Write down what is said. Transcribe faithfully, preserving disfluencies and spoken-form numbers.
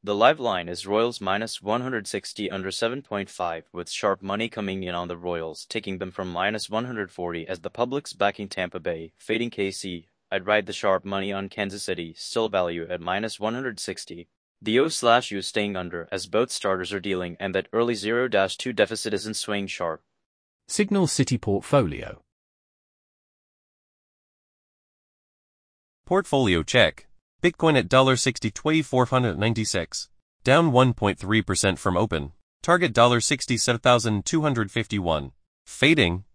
The live line is Royals minus one hundred sixty under seven point five, with sharp money coming in on the Royals, taking them from minus one hundred forty as the public's backing Tampa Bay, fading K C. I'd ride the sharp money on Kansas City, still value at minus one hundred sixty. The O slash U staying under as both starters are dealing and that early zero two deficit isn't swaying sharp. Signal City Portfolio. Portfolio check. Bitcoin at sixty thousand four hundred ninety-six, down one point three percent from open. Target sixty-seven thousand two hundred fifty-one. Fading.